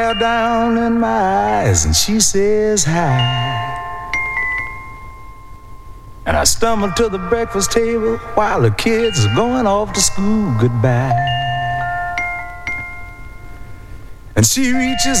Down in my eyes and she says hi. And I stumble to the breakfast table while the kids are going off to school goodbye. And she reaches